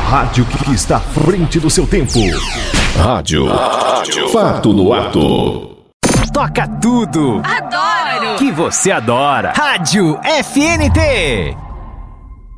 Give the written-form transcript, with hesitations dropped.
rádio que está à frente do seu tempo. Rádio Fato no Ato. Toca tudo. Adoro. Que você adora. Rádio FNT.